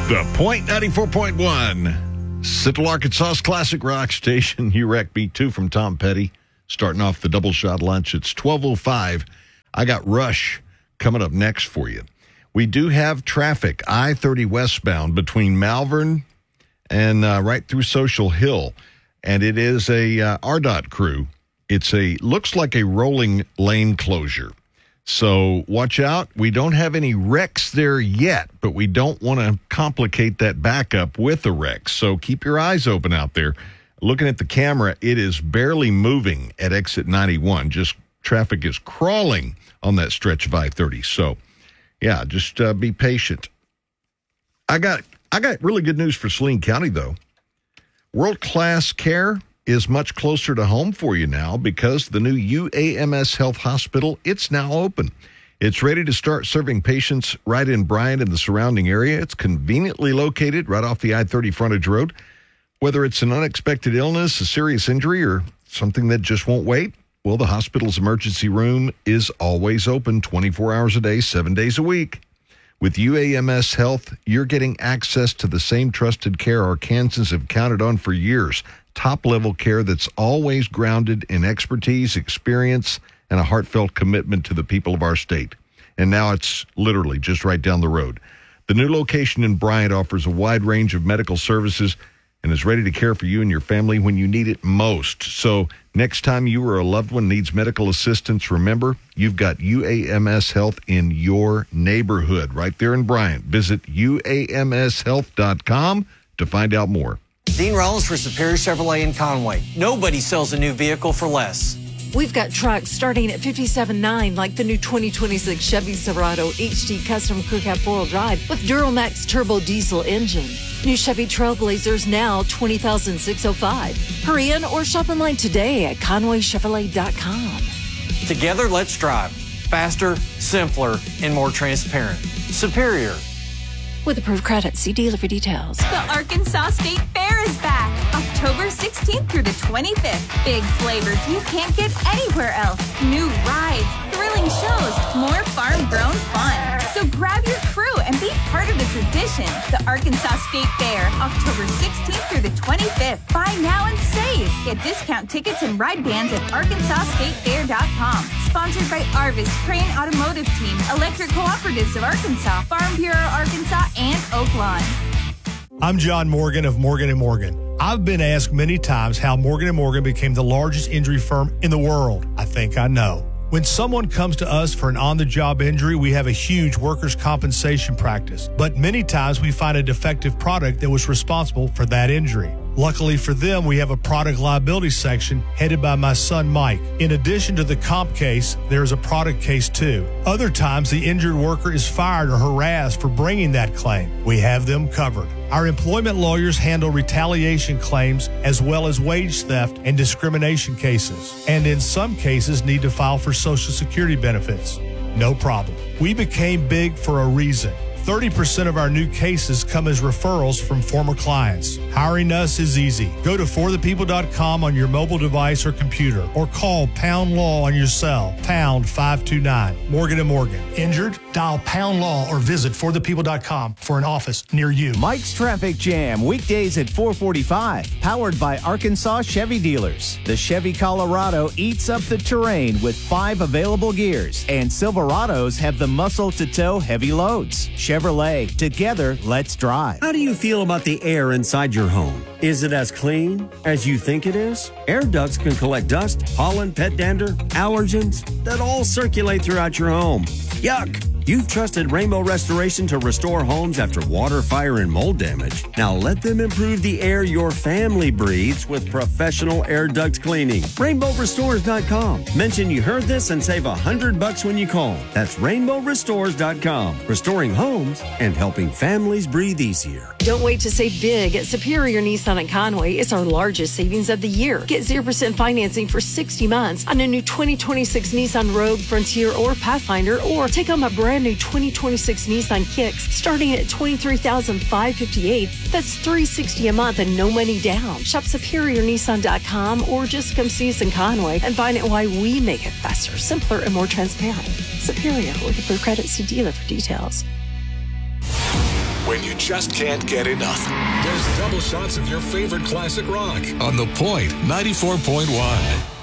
The Point 94.1, Central Arkansas's classic rock station. You Wreck Me Too from Tom Petty. Starting off the double shot lunch. It's 12:05. I got Rush coming up next for you. We do have traffic, I-30 westbound between Malvern and right through Social Hill. And it is a RDOT crew. Looks like a rolling lane closure. So watch out. We don't have any wrecks there yet, but we don't want to complicate that backup with a wreck. So keep your eyes open out there. Looking at the camera, it is barely moving at exit 91. Just traffic is crawling on that stretch of I-30. So, yeah, just be patient. I got really good news for Saline County, though. World-class care is much closer to home for you now because the new UAMS Health Hospital, it's now open. It's ready to start serving patients right in Bryant and the surrounding area. It's conveniently located right off the I-30 frontage road. Whether it's an unexpected illness, a serious injury, or something that just won't wait, well, the hospital's emergency room is always open 24 hours a day, 7 days a week. With UAMS Health, you're getting access to the same trusted care Arkansans have counted on for years. Top-level care that's always grounded in expertise, experience, and a heartfelt commitment to the people of our state. And now it's literally just right down the road. The new location in Bryant offers a wide range of medical services and is ready to care for you and your family when you need it most. So next time you or a loved one needs medical assistance, remember, you've got UAMS Health in your neighborhood right there in Bryant. Visit uamshealth.com to find out more. Dean Rollins for Superior Chevrolet in Conway. Nobody sells a new vehicle for less. We've got trucks starting at $57,900, like the new 2026 Chevy Silverado HD Custom Crew Cab 4-wheel drive with Duramax Turbo Diesel engine. New Chevy Trailblazers now $20,605. Hurry in or shop online today at ConwayChevrolet.com. Together, let's drive. Faster, simpler, and more transparent. Superior. With approved credit, see dealer for details. The Arkansas State Fair is back, October 16th through the 25th. Big flavors you can't get anywhere else. New rides, thrilling shows, more farm-grown fun. So grab your crew and be part of the tradition. The Arkansas State Fair, October 16th through the 25th. Buy now and save. Get discount tickets and ride bands at ArkansasStateFair.com. Sponsored by Arvis, Crane Automotive Team, Electric Cooperatives of Arkansas, Farm Bureau Arkansas, and Oaklawn. I'm John Morgan of Morgan & Morgan. I've been asked many times how Morgan & Morgan became the largest injury firm in the world. I think I know. When someone comes to us for an on-the-job injury, we have a huge workers' compensation practice. But many times we find a defective product that was responsible for that injury. Luckily for them, we have a product liability section headed by my son, Mike. In addition to the comp case, there is a product case too. Other times, the injured worker is fired or harassed for bringing that claim. We have them covered. Our employment lawyers handle retaliation claims as well as wage theft and discrimination cases. And in some cases, need to file for Social Security benefits. No problem. We became big for a reason. 30% of our new cases come as referrals from former clients. Hiring us is easy. Go to forthepeople.com on your mobile device or computer, or call Pound Law on your cell, pound 529. Morgan & Morgan. Injured? Dial Pound Law or visit forthepeople.com for an office near you. Mike's Traffic Jam, weekdays at 4:45, powered by Arkansas Chevy Dealers. The Chevy Colorado eats up the terrain with 5 available gears, and Silverados have the muscle to tow heavy loads. Chevrolet, together, let's drive. How do you feel about the air inside your home? Is it as clean as you think it is? Air ducts can collect dust, pollen, pet dander, allergens that all circulate throughout your home. Yuck! You've trusted Rainbow Restoration to restore homes after water, fire, and mold damage. Now let them improve the air your family breathes with professional air duct cleaning. RainbowRestores.com. Mention you heard this and save $100 when you call. That's RainbowRestores.com. Restoring homes and helping families breathe easier. Don't wait to save big at Superior Nissan at Conway. It's our largest savings of the year. Get 0% financing for 60 months on a new 2026 Nissan Rogue, Frontier, or Pathfinder, or take home a brand new 2026 Nissan Kicks starting at $23,558. That's $360 a month and no money down. Shop SuperiorNissan.com or just come see us in Conway and find out why we make it faster, simpler, and more transparent. Superior with approved credit. See dealer for details. when you just can't get enough. There's double shots of your favorite classic rock on The Point 94.1.